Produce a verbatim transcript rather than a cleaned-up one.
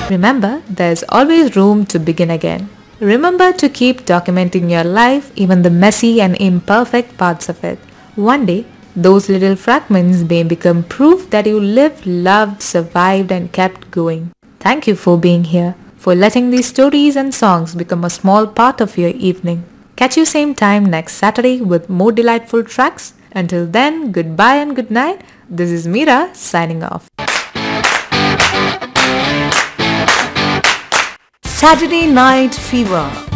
Remember, there's always room to begin again. Remember to keep documenting your life, even the messy and imperfect parts of it. One day, those little fragments may become proof that you lived, loved, survived and kept going. Thank you for being here, for letting these stories and songs become a small part of your evening. Catch you same time next Saturday with more delightful tracks. Until then, goodbye and good night. This is Meera signing off. Saturday Night Fever.